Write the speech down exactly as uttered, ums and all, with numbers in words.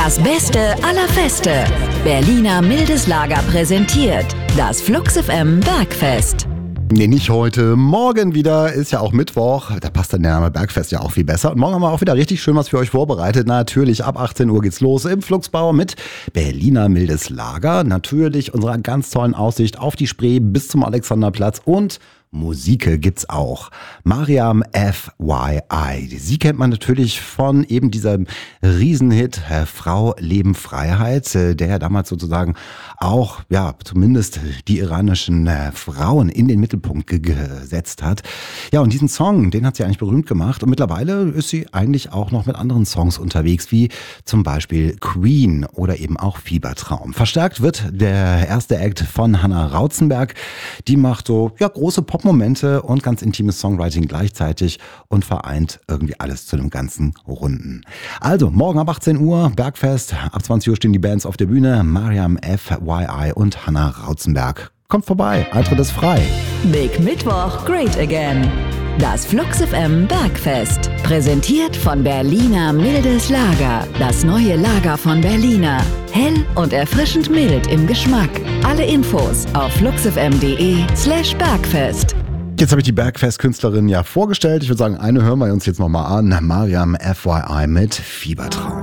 Das Beste aller Feste. Berliner Mildes Lager präsentiert das Flux F M Bergfest. Nee, nicht heute. Morgen wieder, ist ja auch Mittwoch. Da passt der Name Bergfest ja auch viel besser. Und morgen haben wir auch wieder richtig schön was für euch vorbereitet. Natürlich, ab achtzehn Uhr geht's los im Fluxbau mit Berliner Mildes Lager. Natürlich unserer ganz tollen Aussicht auf die Spree bis zum Alexanderplatz und Musik gibt's auch. Mariam F Y I. Sie kennt man natürlich von eben diesem Riesenhit äh, Frau, Leben, Freiheit, äh, der ja damals sozusagen auch, ja, zumindest die iranischen äh, Frauen in den Mittelpunkt ge- gesetzt hat. Ja, und diesen Song, den hat sie eigentlich berühmt gemacht und mittlerweile ist sie eigentlich auch noch mit anderen Songs unterwegs, wie zum Beispiel Queen oder eben auch Fiebertraum. Verstärkt wird der erste Act von Hannah Rauzenberg. Die macht so, ja, große Pop Momente und ganz intimes Songwriting gleichzeitig und vereint irgendwie alles zu einem ganzen Runden. Also, morgen ab achtzehn Uhr, Bergfest, ab zwanzig Uhr stehen die Bands auf der Bühne, Mariam F Y I und Hannah Rauzenberg. Kommt vorbei, Eintritt ist frei. Big Mittwoch, great again. Das Flux F M Bergfest. Präsentiert von Berliner Mildes Lager. Das neue Lager von Berliner. Hell und erfrischend mild im Geschmack. Alle Infos auf fluxfm.de slash Bergfest. Jetzt habe ich die Bergfest-Künstlerin ja vorgestellt. Ich würde sagen, eine hören wir uns jetzt nochmal an. Mariam F Y I mit Fiebertraum.